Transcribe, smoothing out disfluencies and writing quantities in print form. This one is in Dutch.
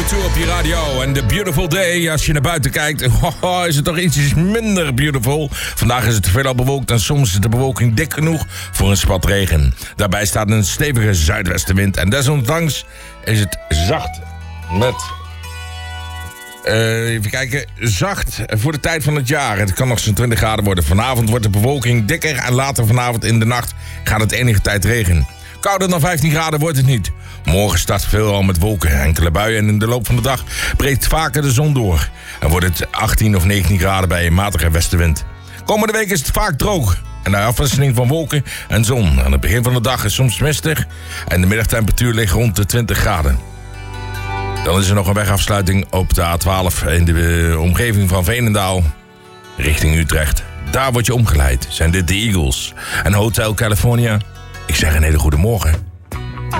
U2 op je radio. En The Beautiful Day, als je naar buiten kijkt, is het toch ietsjes minder beautiful. Vandaag is het veelal bewolkt en soms is de bewolking dik genoeg voor een spat regen. Daarbij staat een stevige zuidwestenwind en desondanks is het zacht met... even kijken, zacht voor de tijd van het jaar. Het kan nog zo'n 20 graden worden. Vanavond wordt de bewolking dikker en later vanavond in de nacht gaat het enige tijd regen. Kouder dan 15 graden wordt het niet. Morgen start veelal met wolken, enkele buien en in de loop van de dag breekt vaker de zon door. En wordt het 18 of 19 graden bij een matige westenwind. Komende week is het vaak droog. En de afwisseling van wolken en zon. Aan het begin van de dag is soms mistig en de middagtemperatuur ligt rond de 20 graden. Dan is er nog een wegafsluiting op de A12 in de omgeving van Veenendaal richting Utrecht. Daar word je omgeleid. Zijn dit de Eagles en Hotel California? Ik zeg een hele goede morgen.